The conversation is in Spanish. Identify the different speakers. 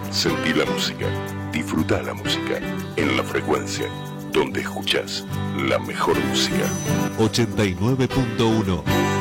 Speaker 1: Sentí la música, disfruta la música en la frecuencia donde escuchás la mejor música.
Speaker 2: 89.1